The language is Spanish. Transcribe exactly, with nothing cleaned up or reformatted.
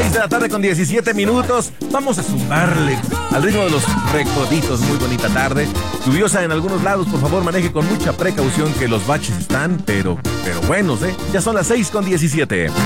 seis de la tarde con diecisiete minutos. Vamos a zumbarle al ritmo de los recoditos. Muy bonita tarde. Lluviosa en algunos lados. Por favor, maneje con mucha precaución que los baches están, pero, pero buenos, ¿eh? Ya son las seis con diecisiete.